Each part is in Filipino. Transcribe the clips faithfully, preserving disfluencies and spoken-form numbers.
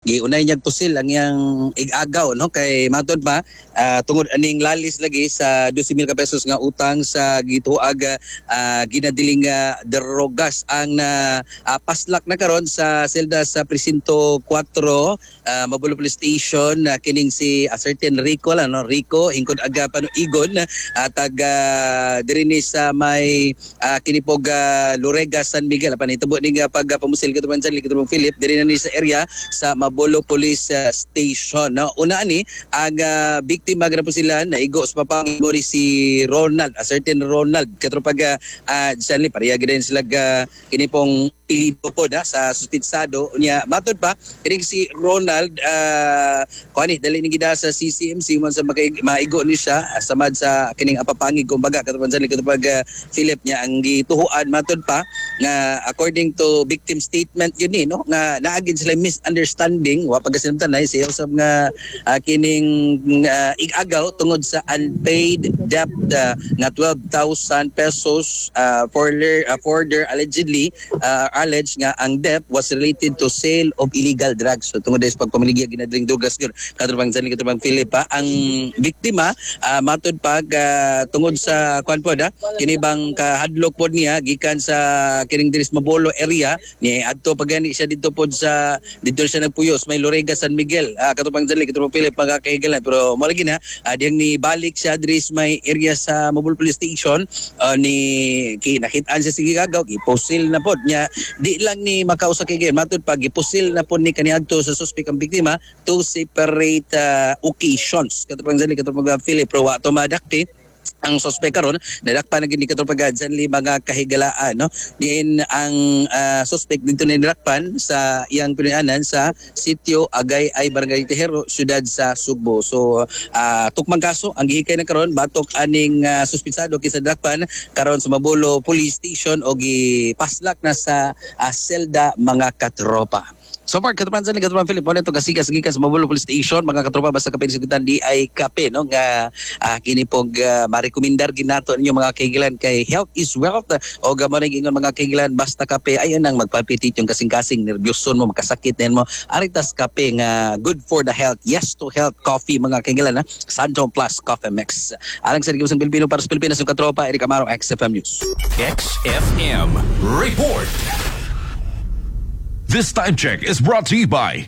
giunay niyag pusil ang iyang igagaw no kay matod pa uh, tungod aning lalis lagi sa twelve mil ka pesos nga utang sa gituag uh, ginadiling uh, drogas ang na uh, paslak na karon sa selda sa presinto four uh, Mabulo Police Station uh, kining si a certain Rico lang no Rico hingkod aga panuigon at uh, taga diri ni sa may uh, kinipog uh, Lorega San Miguel apan itubo ning uh, pag uh, pamusil katubang San katubang Philip diri na ni sa area sa Mabulo Police uh, Station no una ni ang uh, biktima gyud po sila naigo sa papangigo ni si Ronald a certain Ronald katupag uh, San Li pareha gyud sila uh, kinipong ilipo po na sa suspitsado niya matod pa kining si Ronald uh, kuani dali ni gida sa C C M C man sa makaig, maigo ni siya samad sa kining apapangig kumbaga katupag San Li katupag uh, Philip niya ang gituhuan matod pa nga according to victim statement yun ni no nga naagid sila misunderstanding wa pagasinamtanay siya usab nga uh, kining uh, igagaw tungod sa unpaid debt uh, nga twelve thousand pesos uh, for their, uh, for their allegedly uh, alleged nga ang debt was related to sale of illegal drugs. So tungod sa pagpamiligya ginadling drugs gyud katubang San Li katubang Philip pa ang biktima uh, matod pag uh, tungod sa kuan pod kini bang kahadlok pod niya gikan sa kining diris Mabulo area ni adto pagani siya dito pod sa dito siya nagpuyos may Lorega San Miguel uh, katubang San Li katubang Philip pagakahigalan pero mo lagi na uh, diyang ni balik siya diris may area sa Mabulo Police Station uh, ni kinakitaan siya sige gagaw giposil na pod niya di lang ni makausa kay gid matud pag giposil na pod ni kaniadto sa suspect ang biktima to separate uh, occasions katubang San Li katubang Philip pero wa to madakti ang suspect karon nadakpan na gid ni katupag San Li mga kahigalaan no diin ang uh, suspect dito ni nadakpan sa iyang pinuyanan sa sitio Agay ay Barangay Tejero siyudad sa Sugbo so uh, tukmang kaso ang gihikay na karon batok aning uh, suspitsado kisa nadakpan karon sa Mabulo Police Station o gipaslak na sa uh, selda mga katropa. So far, katupang San Li, katupang Philip, wala ito kasigas-gigas sa Mabulo Police Station, mga katropa basta kapin sigutan di ay kape, no? Nga uh, kinipog uh, marekomendar ginato ninyo mga kahigilan kay health is wealth o gamaring ingon mga kahigilan basta kape, ayun ang magpapitit yung kasing-kasing, nervyoson mo, makasakit din mo. Aritas kape nga good for the health, yes to health coffee mga kahigilan, ha? Santo Plus Coffee Mix. Alang sa Rigibusang Pilipino para sa Pilipinas, yung katropa, Eric Amaro, X F M News. X F M Report. This time check is brought to you by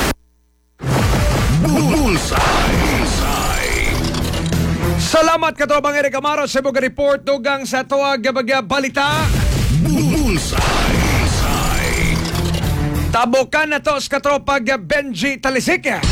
Bullseye. Salamat katobang Eric Amaro sa mga report dugang sa tuwag bagya balita. Bullseye. Tabukan na to sa katropag Benji Talisik.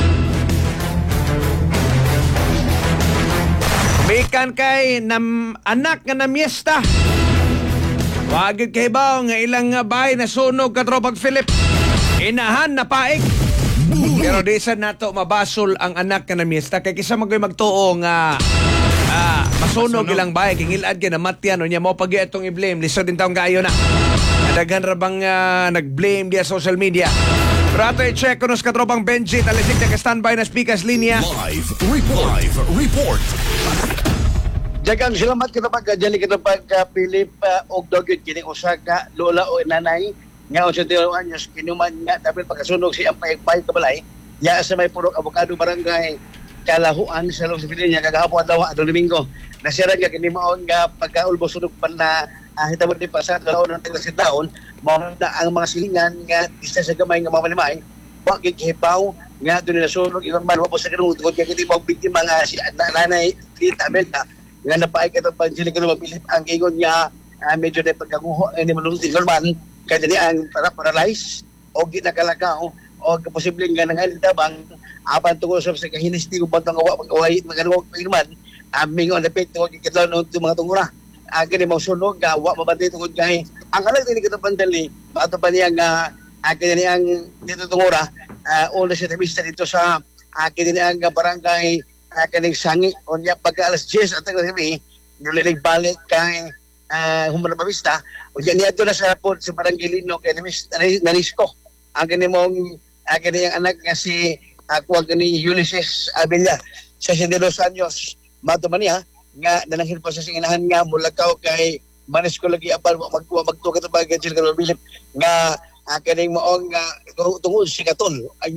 Mikan kay nam anak nga namyesta. Wagid kay baw nga ilang bahay na sunog katropag Philip. Inahan na paig. Pero di sa nato mabasol ang anak nga namyesta kay kisa magoy magtuo nga ah, masunog ilang bahay kingilad kay namatyan unya mo pagi atong i-blame lisod din taong gayo na. Daghan ra bang uh, nag-blame dia social media. Pero ato i-check kunos katropang Benji Talisik na standby na speakers linya. Live report. Live report. Jagang salamat kita pagkajali kita pagka-Philip uh, og dogyod kini usa ka lola o nanay nga usa tiro anyos kinuman nga dapat pagkasunog si ang paypay kabalay ya sa may purok abogado barangay Kalahuan sa Los Angeles niya kagahapon daw adto Domingo nasira nga kini maon nga pagkaulbo sunog pa na uh, hitabo ni pasat daw ng taga taon mao na ang mga silingan nga isa sa gamay nga mamanimay wa gid hibaw nga dunay nasunog ibang man wa po sa kanung tungod kay kiti pag biktima nga si nanay Tita Amelda nga napaay ka ng pansilig ka naman Pilip ang ingon niya uh, medyo na pagkaguho hindi malulutin normal kaya din ang para paralyze o ginakalakaw o posibleng nga nang tabang apan tungkol sa kahinisti kung bantang gawa pag-away magaluwag pagirman aming on the pit tungkol kikitlaw ng mga tungura ang uh, ganyan mausunog gawa mabantay tungkol kay ang alam din kita pandali pato pa niya nga akin niya ang dito tungura uh, una siya tabista dito sa akin niya ang barangay Uh, kaning sangi o niya pagka alas ten at ang gabi nulilig balik kay uh, Humana Pavista o niya niya doon na sa pod sa Barangilino kay Nanisco ang ganyan mong ang ganyan anak nga si uh, kuwag ni Ulysses Abella sa sixty-two anyos mato man niya nga nananghin pa sa singinahan nga mulakaw kay Manisco lagi apal magtuwa magtuwa ka ito bagay sila kalabilip nga uh, kaning maong uh, tungod si Katol